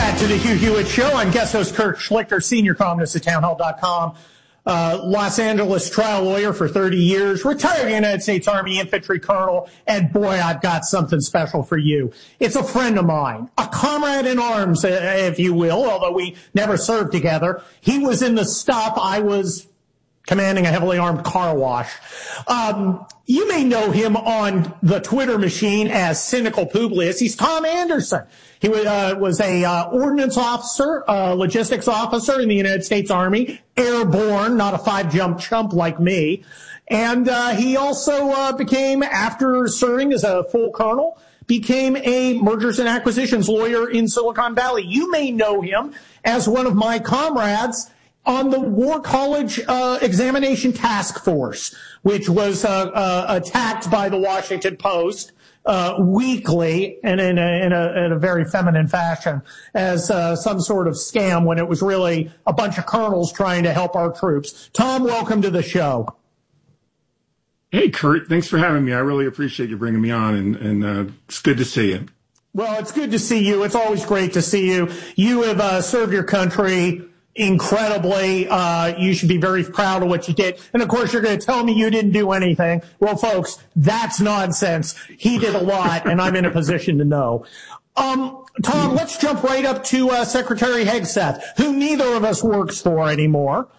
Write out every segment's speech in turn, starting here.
To the Hugh Hewitt Show. I'm guest host Kurt Schlichter, senior columnist at townhall.com. Los Angeles trial lawyer for 30 years, retired United States Army infantry colonel, and boy, I've got something special for you. It's a friend of mine, a comrade in arms, if you will, although we never served together. He was in the stuff. I was commanding a heavily armed car wash. You may know him on the Twitter machine as Cynical Publius. He's Tom Anderson. He was a ordnance officer, logistics officer in the United States Army, airborne, not a 5-jump chump like me. And he also became, after serving as a full colonel, became a mergers and acquisitions lawyer in Silicon Valley. You may know him as one of my comrades on the War College Examination Task Force, which was attacked by the Washington Post weekly and in a very feminine fashion as some sort of scam when it was really a bunch of colonels trying to help our troops. Tom, welcome to the show. Hey, Kurt. Thanks for having me. I really appreciate you bringing me on, and it's good to see you. Well, it's good to see you. It's always great to see you. You have served your country incredibly. You should be very proud of what you did. And of course, you're going to tell me you didn't do anything. Well, folks, that's nonsense. He did a lot, and I'm in a position to know. Tom, let's jump right up to Secretary Hegseth, who neither of us works for anymore.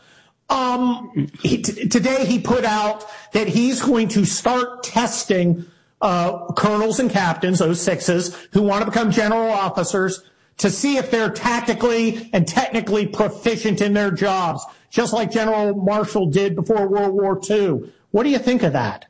Today he put out that he's going to start testing colonels and captains, those sixes, who want to become general officers, to see if they're tactically and technically proficient in their jobs, just like General Marshall did before World War II. What do you think of that?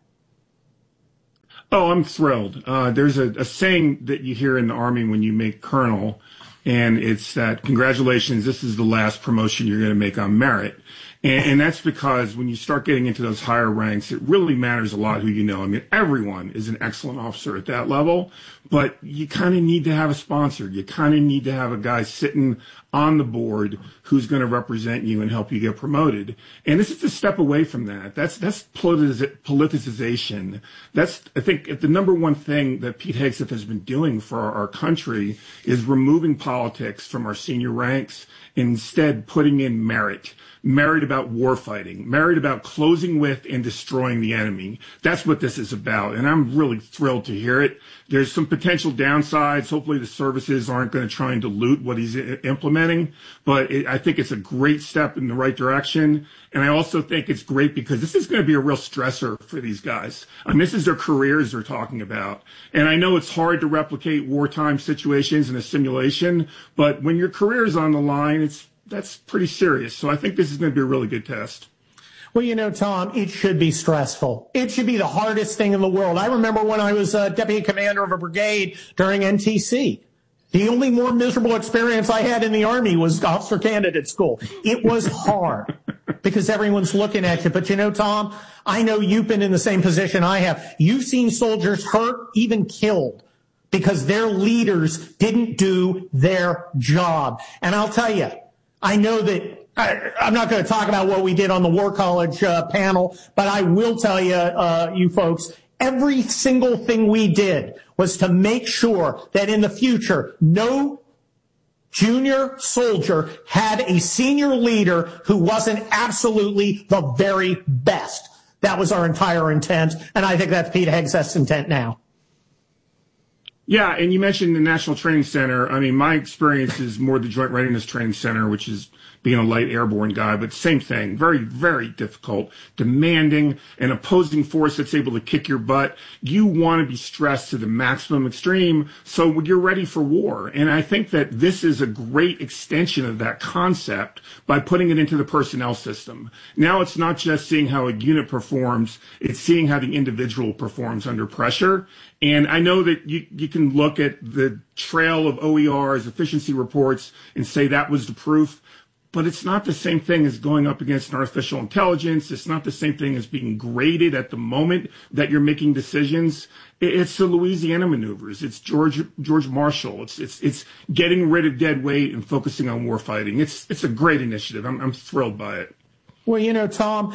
Oh, I'm thrilled. There's a saying that you hear in the Army when you make colonel, and it's that, congratulations, this is the last promotion you're going to make on merit. And that's because when you start getting into those higher ranks, it really matters a lot who you know. I mean, everyone is an excellent officer at that level, but you kind of need to have a sponsor. You kind of need to have a guy sitting on the board who's going to represent you and help you get promoted. And this is a step away from that. That's politicization. That's, I think, the number one thing that Pete Hegseth has been doing for our country is removing politics from our senior ranks and instead putting in merit about war fighting, merit about closing with and destroying the enemy. That's what this is about, and I'm really thrilled to hear it. There's some potential downsides. Hopefully the services aren't going to try and dilute what he's implementing, but I think it's a great step in the right direction. And I also think it's great because this is going to be a real stressor for these guys. I mean, this is their careers they're talking about. And I know it's hard to replicate wartime situations in a simulation, but when your career is on the line, that's pretty serious. So I think this is going to be a really good test. Well, you know, Tom, it should be stressful. It should be the hardest thing in the world. I remember when I was deputy commander of a brigade during NTC. The only more miserable experience I had in the Army was officer candidate school. It was hard because everyone's looking at you. But you know, Tom, I know you've been in the same position I have. You've seen soldiers hurt, even killed, because their leaders didn't do their job. And I'll tell you, I know that I'm not going to talk about what we did on the War College panel, but I will tell you, you folks, every single thing we did was to make sure that in the future, no junior soldier had a senior leader who wasn't absolutely the very best. That was our entire intent, and I think that's Pete Hegseth's intent now. Yeah, and you mentioned the National Training Center. I mean, my experience is more the Joint Readiness Training Center, which is being a light airborne guy, but same thing. Very, very difficult, demanding, an opposing force that's able to kick your butt. You want to be stressed to the maximum extreme so you're ready for war. And I think that this is a great extension of that concept by putting it into the personnel system. Now it's not just seeing how a unit performs, it's seeing how the individual performs under pressure. And I know that you can look at the trail of OERs, efficiency reports, and say that was the proof. But it's not the same thing as going up against an artificial intelligence. It's not the same thing as being graded at the moment that you're making decisions. It's the Louisiana maneuvers. It's George Marshall. It's getting rid of dead weight and focusing on war fighting. It's a great initiative. I'm thrilled by it. Well, you know, Tom,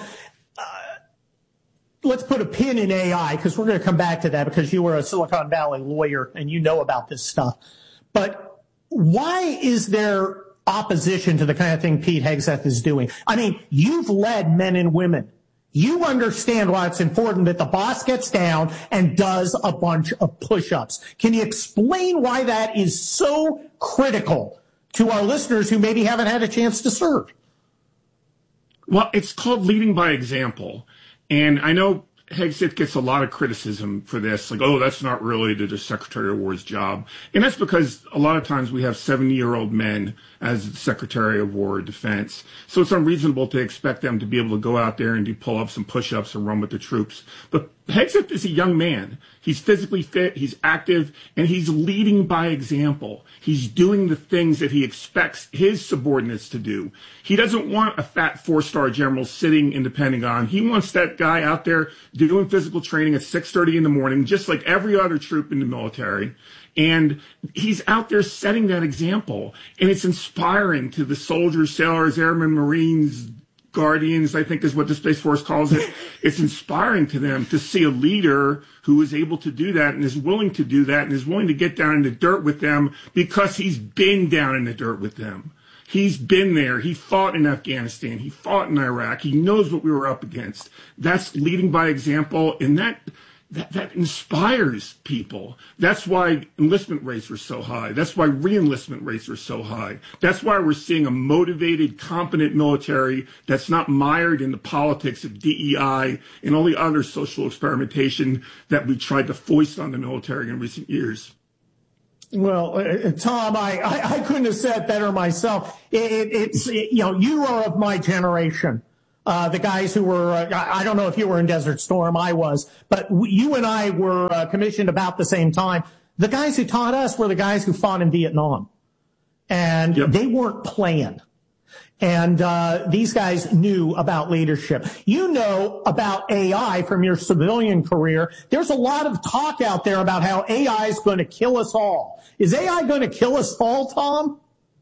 let's put a pin in AI because we're going to come back to that because you were a Silicon Valley lawyer and you know about this stuff. But why is there opposition to the kind of thing Pete Hegseth is doing? I mean, you've led men and women. You understand why it's important that the boss gets down and does a bunch of push-ups. Can you explain why that is so critical to our listeners who maybe haven't had a chance to serve? Well, it's called leading by example. And I know Hegseth gets a lot of criticism for this, like, oh, that's not really the Secretary of War's job. And that's because a lot of times we have 70-year-old men as the Secretary of War Defense. So it's unreasonable to expect them to be able to go out there and do pull-ups and push-ups and run with the troops. But Hegseth is a young man. He's physically fit, he's active, and he's leading by example. He's doing the things that he expects his subordinates to do. He doesn't want a fat 4-star general sitting in the Pentagon. He wants that guy out there doing physical training at 6:30 in the morning, just like every other troop in the military. And he's out there setting that example. And it's inspiring to the soldiers, sailors, airmen, Marines, Guardians, I think is what the Space Force calls it. It's inspiring to them to see a leader who is able to do that and is willing to do that and is willing to get down in the dirt with them because he's been down in the dirt with them. He's been there. He fought in Afghanistan. He fought in Iraq. He knows what we were up against. That's leading by example, and that inspires people. That's why enlistment rates are so high. That's why re-enlistment rates are so high. That's why we're seeing a motivated, competent military that's not mired in the politics of DEI and all the other social experimentation that we tried to foist on the military in recent years. Well, Tom, I couldn't have said it better myself. You are of my generation. The guys who were, I don't know if you were in Desert Storm, I was, but you and I were commissioned about the same time. The guys who taught us were the guys who fought in Vietnam. And They weren't playing. And these guys knew about leadership. You know about AI from your civilian career. There's a lot of talk out there about how AI is going to kill us all. Is AI going to kill us all, Tom?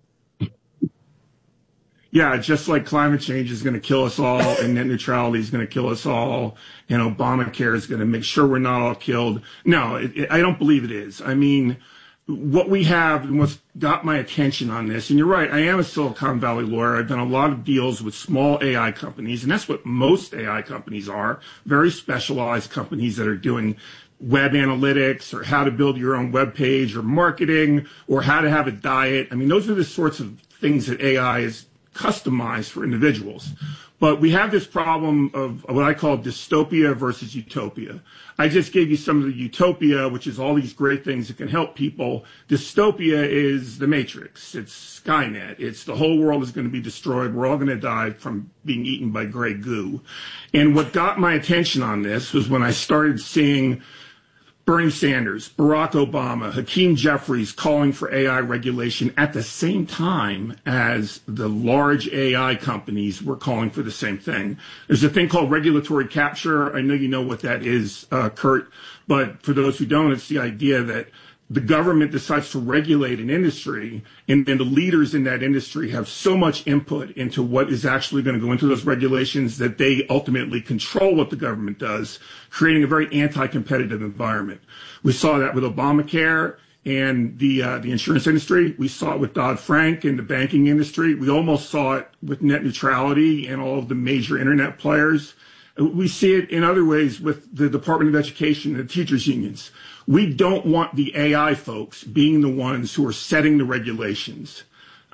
Yeah, just like climate change is going to kill us all and net neutrality is going to kill us all and Obamacare is going to make sure we're not all killed. No, I don't believe it is. I mean, what we have and what's got my attention on this, and you're right, I am a Silicon Valley lawyer. I've done a lot of deals with small AI companies, and that's what most AI companies are, very specialized companies that are doing web analytics or how to build your own web page or marketing or how to have a diet. I mean, those are the sorts of things that AI is customized for individuals. But we have this problem of what I call dystopia versus utopia. I just gave you some of the utopia, which is all these great things that can help people. Dystopia is the Matrix. It's Skynet. It's the whole world is going to be destroyed. We're all going to die from being eaten by gray goo. And what got my attention on this was when I started seeing Bernie Sanders, Barack Obama, Hakeem Jeffries calling for AI regulation at the same time as the large AI companies were calling for the same thing. There's a thing called regulatory capture. I know you know what that is, Kurt, but for those who don't, it's the idea that the government decides to regulate an industry, and then the leaders in that industry have so much input into what is actually going to go into those regulations that they ultimately control what the government does, creating a very anti-competitive environment. We saw that with Obamacare and the insurance industry. We saw it with Dodd-Frank and the banking industry. We almost saw it with net neutrality and all of the major internet players. We see it in other ways with the Department of Education and the teachers' unions. We don't want the AI folks being the ones who are setting the regulations.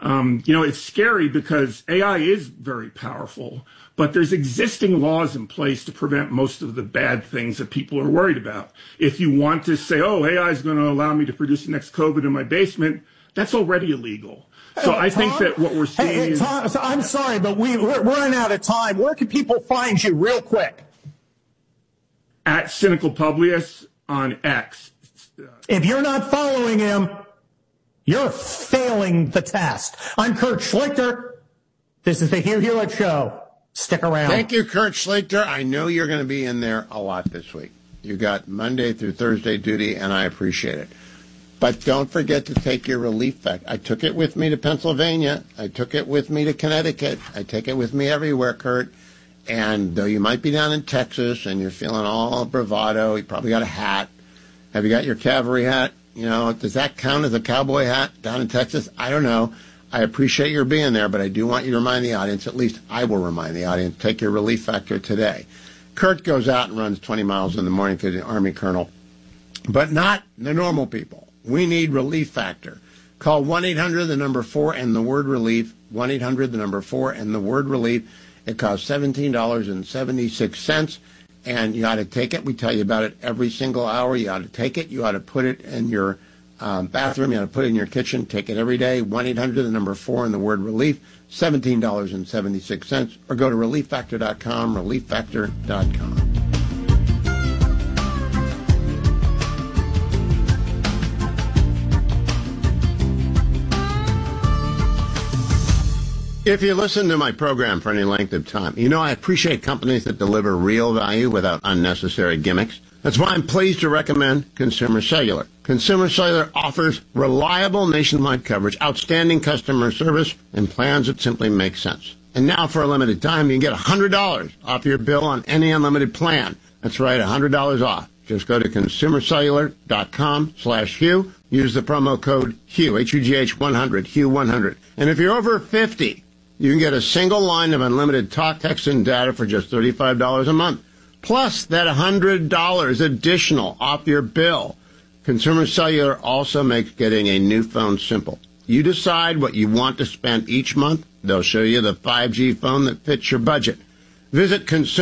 It's scary because AI is very powerful, but there's existing laws in place to prevent most of the bad things that people are worried about. If you want to say, oh, AI is going to allow me to produce the next COVID in my basement, that's already illegal. So I think that what we're seeing is... Tom, I'm sorry, but we're running out of time. Where can people find you real quick? At Cynical Publius on X. If you're not following him, you're failing the test. I'm Kurt Schlichter. This is the Hugh Hewitt Show. Stick around. Thank you, Kurt Schlichter. I know you're going to be in there a lot this week. You got Monday through Thursday duty, and I appreciate it. But don't forget to take your relief pack. I took it with me to Pennsylvania. I took it with me to Connecticut. I take it with me everywhere, Kurt. And though you might be down in Texas and you're feeling all bravado, you probably got a hat. Have you got your cavalry hat? Does that count as a cowboy hat down in Texas? I don't know. I appreciate your being there, but I do want you to remind the audience, at least I will remind the audience, take your Relief Factor today. Kurt goes out and runs 20 miles in the morning for the Army colonel, but not the normal people. We need Relief Factor. Call 1-800, the number 4, and the word relief. 1-800, the number 4, and the word relief. It costs $17.76, and you ought to take it. We tell you about it every single hour. You ought to take it. You ought to put it in your bathroom. You ought to put it in your kitchen. Take it every day. 1-800, the number 4, and the word relief. $17.76. Or go to relieffactor.com, relieffactor.com. If you listen to my program for any length of time, I appreciate companies that deliver real value without unnecessary gimmicks. That's why I'm pleased to recommend Consumer Cellular. Consumer Cellular offers reliable nationwide coverage, outstanding customer service, and plans that simply make sense. And now for a limited time, you can get $100 off your bill on any unlimited plan. That's right, $100 off. Just go to consumercellular.com/Hugh. Use the promo code Hugh, H-U-G-H 100, Hugh 100. And if you're over 50, you can get a single line of unlimited talk, text, and data for just $35 a month. Plus that $100 additional off your bill. Consumer Cellular also makes getting a new phone simple. You decide what you want to spend each month. They'll show you the 5G phone that fits your budget. Visit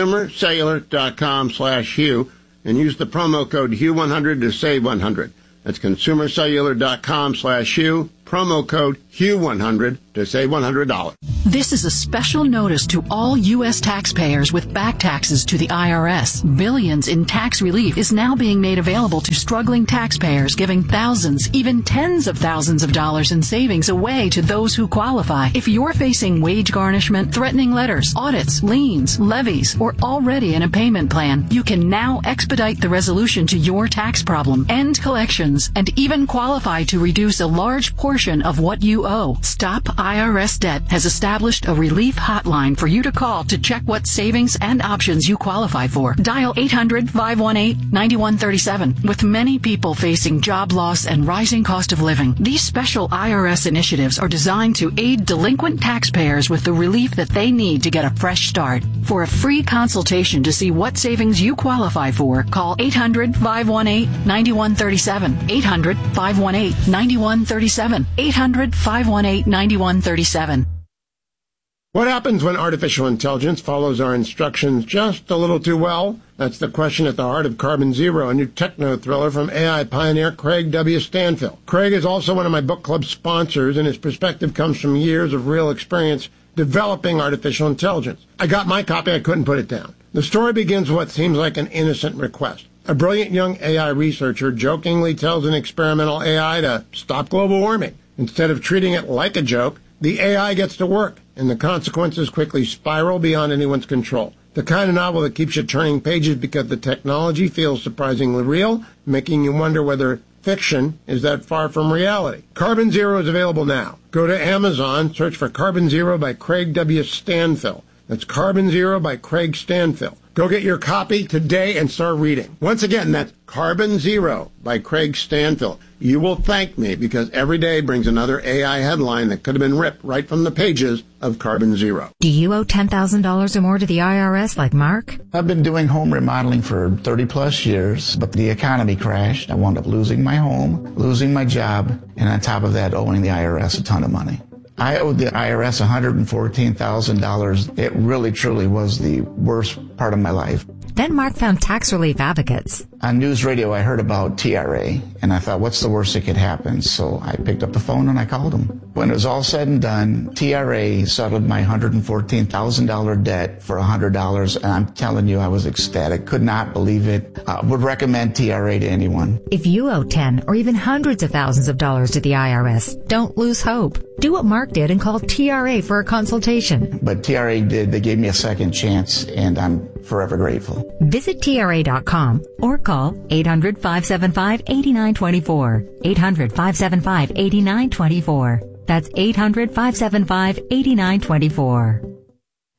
consumercellular.com/Hugh and use the promo code Hugh100 to save $100. That's consumercellular.com/Hugh, promo code Hugh100 to save $100. This is a special notice to all U.S. taxpayers with back taxes to the IRS. Billions in tax relief is now being made available to struggling taxpayers, giving thousands, even tens of thousands of dollars in savings away to those who qualify. If you're facing wage garnishment, threatening letters, audits, liens, levies, or already in a payment plan, you can now expedite the resolution to your tax problem, end collections, and even qualify to reduce a large portion of what you owe. Stop IRS Debt has established a relief hotline for you to call to check what savings and options you qualify for. Dial 800-518-9137. With many people facing job loss and rising cost of living, these special IRS initiatives are designed to aid delinquent taxpayers with the relief that they need to get a fresh start. For a free consultation to see what savings you qualify for, call 800-518-9137. 800-518-9137. 800-518-9137. What happens when artificial intelligence follows our instructions just a little too well? That's the question at the heart of Carbon Zero, a new techno thriller from AI pioneer Craig W. Stanfill. Craig is also one of my book club sponsors, and his perspective comes from years of real experience developing artificial intelligence. I got my copy, I couldn't put it down. The story begins with what seems like an innocent request. A brilliant young AI researcher jokingly tells an experimental AI to stop global warming. Instead of treating it like a joke, the AI gets to work, and the consequences quickly spiral beyond anyone's control. The kind of novel that keeps you turning pages because the technology feels surprisingly real, making you wonder whether fiction is that far from reality. Carbon Zero is available now. Go to Amazon, search for Carbon Zero by Craig W. Stanfill. That's Carbon Zero by Craig Stanfill. Go get your copy today and start reading. Once again, that's Carbon Zero by Craig Stanfill. You will thank me because every day brings another AI headline that could have been ripped right from the pages of Carbon Zero. Do you owe $10,000 or more to the IRS like Mark? I've been doing home remodeling for 30 plus years, but the economy crashed. I wound up losing my home, losing my job, and on top of that, owing the IRS a ton of money. I owed the IRS $114,000. It really, truly was the worst part of my life. Then Mark found Tax Relief Advocates. On news radio, I heard about TRA, and I thought, what's the worst that could happen? So I picked up the phone and I called them. When it was all said and done, TRA settled my $114,000 debt for $100, and I'm telling you, I was ecstatic. Could not believe it. Would recommend TRA to anyone. If you owe 10 or even hundreds of thousands of dollars to the IRS, don't lose hope. Do what Mark did and call TRA for a consultation. But TRA did. They gave me a second chance, and I'm forever grateful. Visit TRA.com or call 800-575-8924. 800-575-8924. That's 800-575-8924.